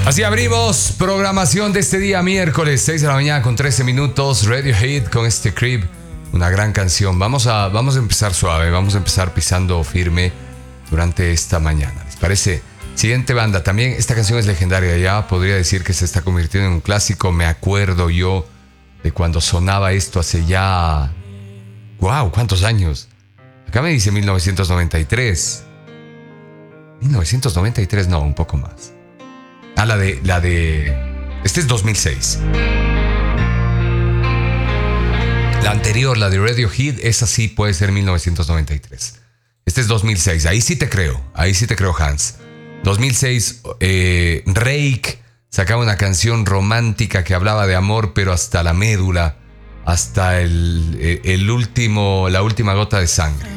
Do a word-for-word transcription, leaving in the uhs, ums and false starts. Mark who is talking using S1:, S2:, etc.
S1: Así abrimos programación de este día miércoles, seis de la mañana con trece minutos. Radiohead con este Creep, una gran canción. Vamos a, vamos a empezar suave, vamos a empezar pisando firme durante esta mañana. ¿Les parece? Siguiente banda, también esta canción es legendaria, ya podría decir que se está convirtiendo en un clásico. Me acuerdo yo de cuando sonaba esto hace ya... ¡Wow! ¿Cuántos años? Acá me dice mil novecientos noventa y tres. mil novecientos noventa y tres, no, un poco más. Ah, la de... la de... Este es dos mil seis. La anterior, la de Radiohead, esa sí puede ser mil novecientos noventa y tres. Este es dos mil seis, ahí sí te creo, ahí sí te creo, Hans. dos mil seis, eh, Rake sacaba una canción romántica que hablaba de amor, pero hasta la médula, hasta el, el último, la última gota de sangre.